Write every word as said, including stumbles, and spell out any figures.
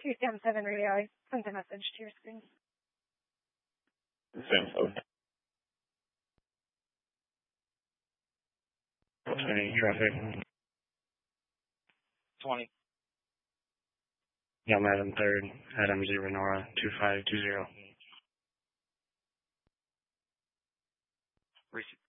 two Sam seven radio. I sent a message to your screen. Sam seven. twenty, traffic. twenty. Yeah, I'm Adam third, Adam zero Nora two five two zero. Receive.